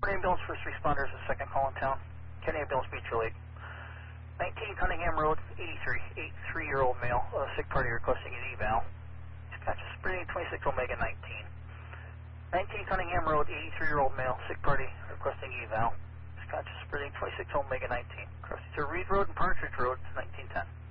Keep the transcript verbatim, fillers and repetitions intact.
Kenny Ambulance first responders, the second call in town. Kenny Ambulance Mutual Aid. nineteen Cunningham Road, eighty-three, eighty-three-year-old male, uh, sick party requesting an eval. Dispatch spreading twenty-six Omega nineteen. nineteen Cunningham Road, eighty-three-year-old male, sick party requesting eval. Dispatch spreading twenty-six Omega nineteen. Crossing to Reed Road and Partridge Road, nineteen ten.